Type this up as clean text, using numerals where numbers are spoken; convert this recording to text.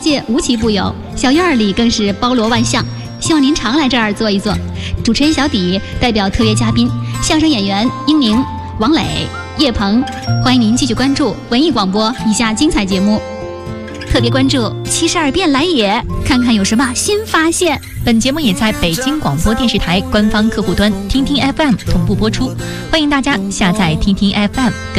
界无奇不有，小院里更是包罗万象。希望您常来这儿坐一坐。主持人小底代表特约嘉宾相声演员英宁、王磊、叶鹏，欢迎您继续关注文艺广播以下精彩节目。特别关注72变来也，看看有什么新发现。 本节目也在北京广播电视台官方客户端听听 FM 同步播出，欢迎大家下载听听 FM。